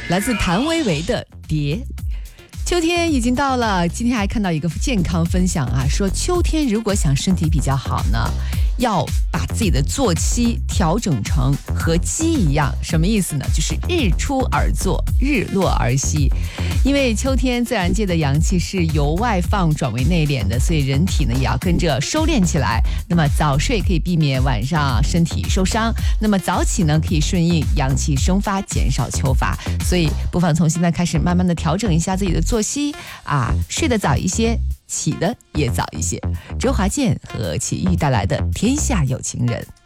来自谭维维的蝶。秋天已经到了，今天还看到一个健康分享啊，说秋天如果想身体比较好呢，要把自己的作息调整成和鸡一样，什么意思呢？就是日出而作，日落而息。因为秋天自然界的阳气是由外放转为内敛的，所以人体呢也要跟着收敛起来。那么早睡可以避免晚上身体受伤，那么早起呢可以顺应阳气生发，减少秋乏。所以不妨从现在开始慢慢的调整一下自己的作息啊，睡得早一些，起的也早一些。周华健和齐豫带来的《天下有情人》。